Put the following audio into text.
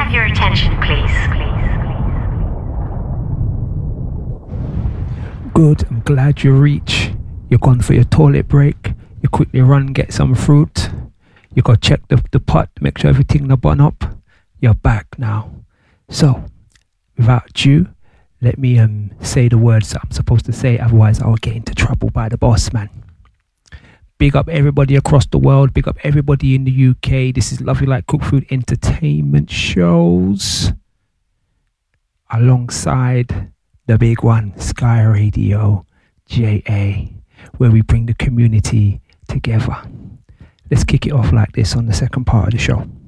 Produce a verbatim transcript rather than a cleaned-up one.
have your attention, please? Good, I'm glad you reach. You're gone for your toilet break. You quickly run, get some fruit. You go check the, the pot, make sure everything the bun up. You're back now. So, without you, let me um say the words that I'm supposed to say, otherwise I'll get into trouble by the boss man. Big up everybody across the world. Big up everybody in the U K. This is Love You Like Cook Food Entertainment Shows. Alongside the big one, Sky Radio J A, where we bring the community together. Let's kick it off like this on the second part of the show.